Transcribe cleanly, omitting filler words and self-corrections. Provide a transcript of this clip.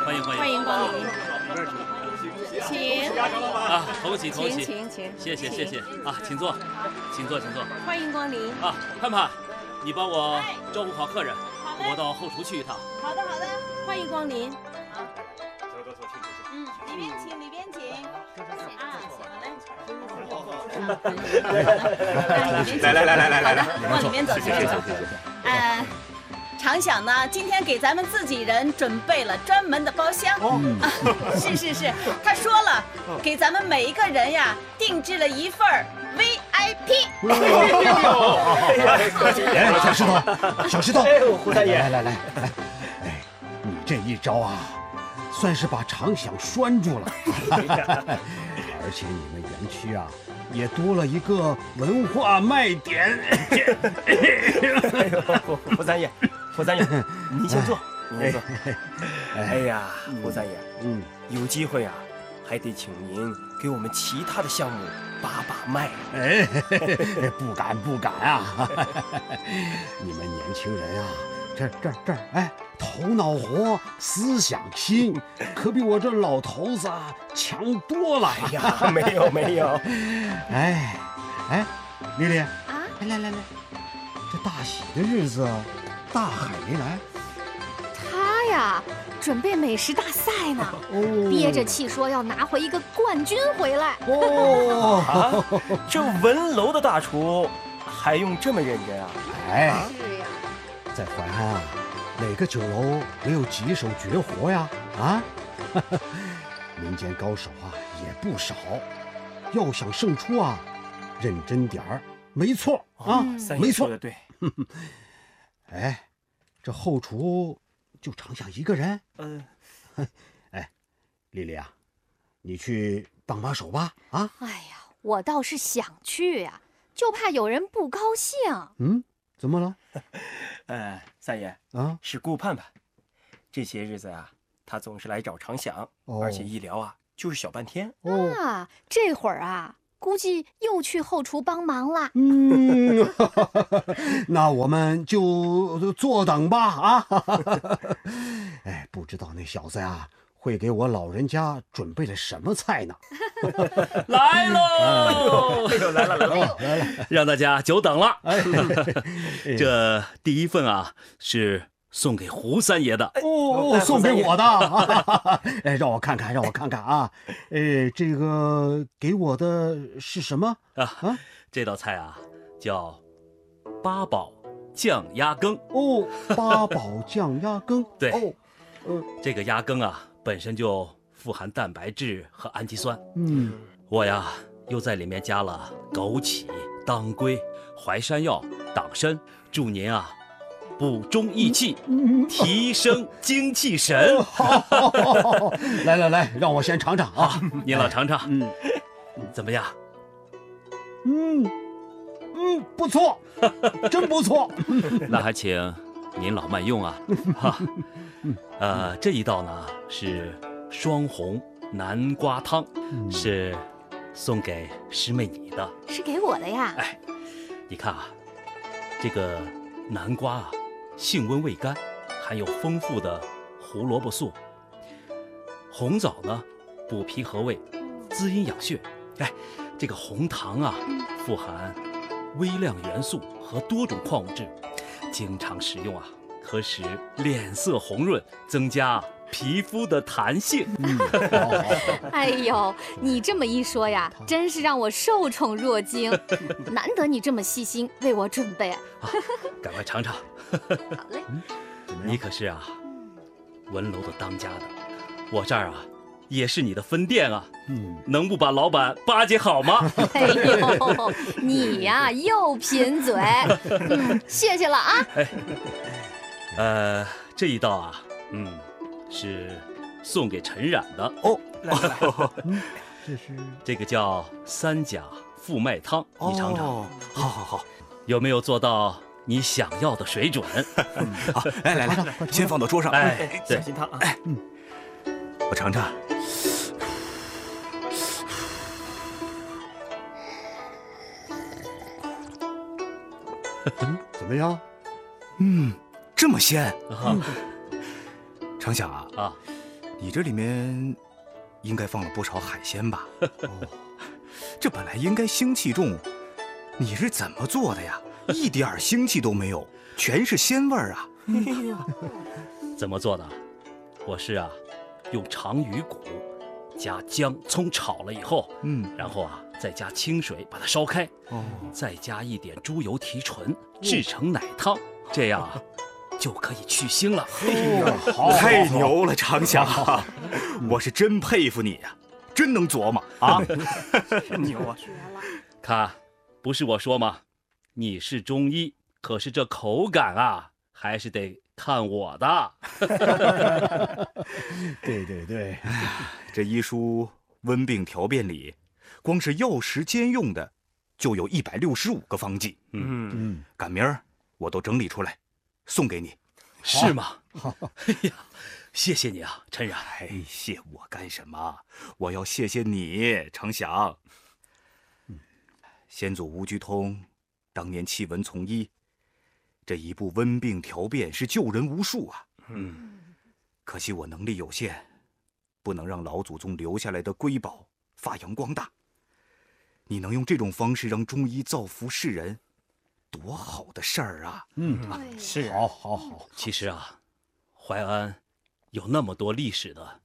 欢迎欢迎光临，请啊，同喜， 请， 谢谢啊，请坐。 欢迎光临啊，盼盼，你帮我招呼好客人，我到后厨去一趟。 好的，欢迎光临。 里边请。 来， 往里面走。谢谢。常想呢，今天给咱们自己人准备了专门的包厢。是，他说了，给咱们每一个人呀定制了一份VIP。 小石头， 胡大爷， 来，哎，你这一招啊，算是把常想拴住了。而且你们园区啊，也多了一个文化卖点。 胡三爷，您先坐。哎呀，胡三爷，有机会啊，还得请您给我们其他的项目把脉。 哎，不敢啊！你们年轻人啊，这儿，哎，头脑活，思想新，可比我这老头子强多了。 哎呀，没有。 哎，丽丽啊， 来，这大喜的日子，大海没来。 他呀，准备美食大赛呢，憋着气说要拿回一个冠军回来。 这文楼的大厨还用这么认真啊？ 哎， 是呀， 在淮安啊，哪个酒楼没有几手绝活呀？啊，民间高手啊也不少，要想胜出啊，认真点儿，没错啊，没错的对。 哎，这后厨就常想一个人。哎，丽丽啊，你去帮把手吧。啊， 哎呀，我倒是想去呀，就怕有人不高兴。 怎么了？ 三爷啊，是顾盼盼。这些日子啊，他总是来找常想，而且一聊啊就是小半天。 这会儿啊，估计又去后厨帮忙了。 那我们就坐等吧。啊，哎，不知道那小子呀会给我老人家准备了什么菜呢？ 来喽！ 来了， 让大家久等了。这第一份啊是送给胡三爷的。 送给我的。哎，让我看看啊。这个给我的是什么啊？ 这道菜啊叫八宝酱鸭羹。 八宝酱鸭羹。 对。这个鸭羹啊本身就富含蛋白质和氨基酸。我呀又在里面加了枸杞、当归、淮山药、党参，祝您啊补中益气，提升精气神。 来，让我先尝尝啊！ 您老尝尝。怎么样？ 不错，真不错。 那还请您老慢用啊。这一道呢是双红南瓜汤，是送给师妹你的。 是给我的呀？ 哎，你看啊，这个南瓜啊性温味甘，含有丰富的胡萝卜素。红枣呢补脾和胃，滋阴养血。哎，这个红糖啊富含微量元素和多种矿物质，经常食用啊可使脸色红润，增加皮肤的弹性。 哎呦，你这么一说呀，真是让我受宠若惊。难得你这么细心为我准备。 赶快尝尝。 好嘞。 你可是啊文楼的当家的，我这儿啊也是你的分店啊。能不把老板巴结好吗？ 哎呦，你呀又贫嘴。谢谢了啊。 这一道啊是送给陈冉的。 来， 这是这个叫三甲复脉汤，你尝尝。 好， 有没有做到你想要的水准？ 好，来，先放到桌上。 小心烫啊。 我尝尝。 怎么样？ 这么鲜。常想啊， 你这里面应该放了不少海鲜吧？哦，这本来应该腥气重，你是怎么做的呀？一点腥气都没有，全是鲜味儿啊！ 怎么做的？我是用长鱼骨加姜葱炒了以后，然后再加清水把它烧开，再加一点猪油提纯，制成奶汤，这样就可以去腥了。 太牛了，常想，我是真佩服你呀，真能琢磨啊！ 牛啊！ 看，不是我说吗？你是中医，可是这口感还是得看我的。 对， 这医书温病调变里，光是药食兼用的，就有165个方剂。赶明儿我都整理出来，送给你。 是吗？哎呀，谢谢你陈然。 谢我干什么？我要谢谢你，常想。先祖吴鞠通当年弃文从医，这一部温病调变是救人无数啊。可惜我能力有限，不能让老祖宗留下来的瑰宝发扬光大。你能用这种方式让中医造福世人，多好的事儿啊！ 是好。 其实淮安有那么多历史的